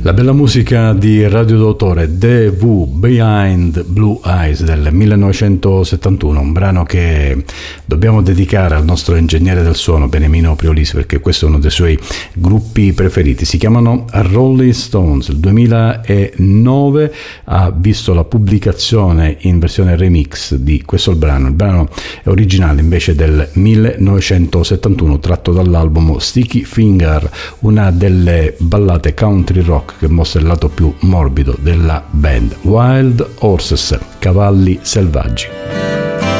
La bella musica di Radio d'autore, The Who, Behind Blue Eyes del 1971, un brano che dobbiamo dedicare al nostro ingegnere del suono Beniamino Priolisi, perché questo è uno dei suoi gruppi preferiti. Si chiamano Rolling Stones. Il 2009 ha visto la pubblicazione in versione remix di questo brano. Il brano è originale invece del 1971, tratto dall'album Sticky Finger, una delle ballate country rock che mostra il lato più morbido della band. Wild Horses, cavalli selvaggi.